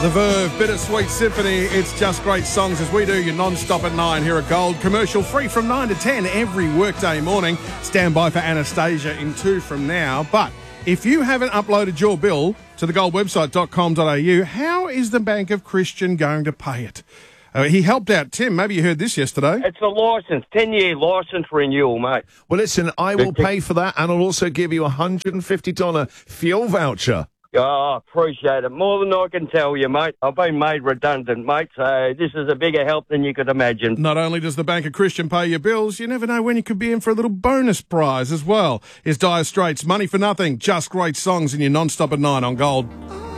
The Verve, Bittersweet Symphony. It's just great songs as we do your non-stop at 9 here at Gold. Commercial free from 9 to 10 every workday morning. Stand by for Anastasia in 2 from now. But if you haven't uploaded your bill to thegoldwebsite.com.au, how is the Bank of Christian going to pay it? He helped out Tim. Maybe you heard this yesterday. It's a licence, 10-year licence renewal, mate. Well, listen, I will pay for that, and I'll also give you a $150 fuel voucher. Oh, appreciate it. More than I can tell you, mate. I've been made redundant, mate, so this is a bigger help than you could imagine. Not only does the Bank of Christian pay your bills, you never know when you could be in for a little bonus prize as well. It's Dire Straits, Money for Nothing, just great songs in your non-stop at 9 on Gold.